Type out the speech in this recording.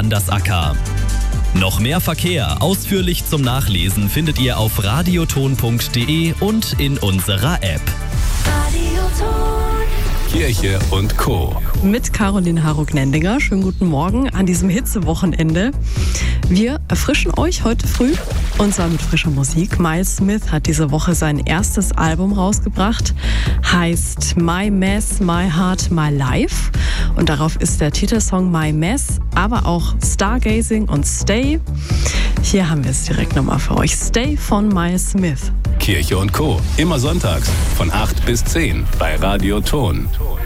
Gandersacker. Noch mehr Verkehr ausführlich zum Nachlesen findet ihr auf radioton.de und in unserer App. Kirche und Co. Mit Caroline Harro-Gnendinger. Schönen guten Morgen an diesem Hitzewochenende. Wir erfrischen euch heute früh und zwar mit frischer Musik. Miles Smith hat diese Woche sein erstes Album rausgebracht, heißt My Mess, My Heart, My Life. Und darauf ist der Titelsong My Mess, aber auch Stargazing und Stay. Hier haben wir es direkt nochmal für euch. Stay von Miles Smith. Kirche und Co. Immer sonntags von 8 bis 10 bei Radio Ton.